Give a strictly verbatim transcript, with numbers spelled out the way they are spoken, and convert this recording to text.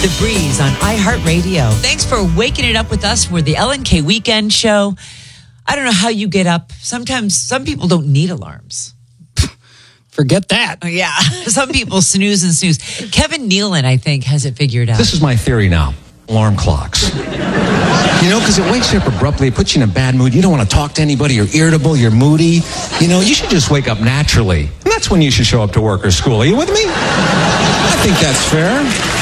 The Breeze on iHeartRadio. Thanks for waking it up with us. We're the Ellen K Weekend Show. I don't know how you get up. Sometimes some people don't need alarms. Forget that. Oh, yeah. Some people snooze and snooze. Kevin Nealon, I think, has it figured out. This is my theory now. Alarm clocks. You know, because it wakes you up abruptly. It puts you in a bad mood. You don't want to talk to anybody. You're irritable. You're moody. You know, you should just wake up naturally. And that's when you should show up to work or school. Are you with me? I think that's fair.